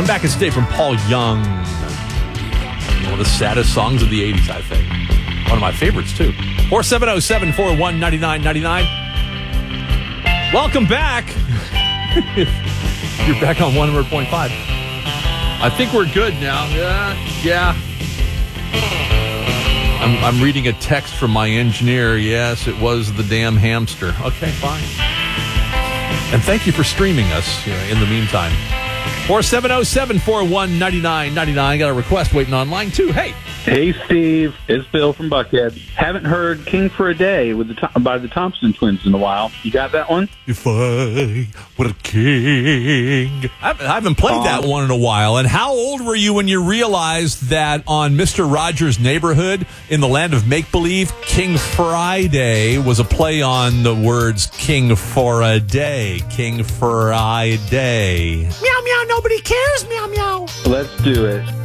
Come Back and Stay from Paul Young. One of the saddest songs of the 80s, I think. One of my favorites, too. 470-741-9999. Welcome back. You're back on 100.5. I think we're good now. Yeah. I'm reading a text from my engineer. Yes, it was the damn hamster. Okay, fine. And thank you for streaming us in the meantime. 470-741-9999. Got a request waiting online, too. Hey, Steve. It's Bill from Buckhead. Haven't heard King for a Day by the Thompson Twins in a while. You got that one? If I were a king. I haven't played that one in a while. And how old were you when you realized that on Mr. Rogers' Neighborhood in the land of make-believe, King Friday was a play on the words King for a Day. King Friday. Meow, meow, nobody cares, meow, meow. Let's do it.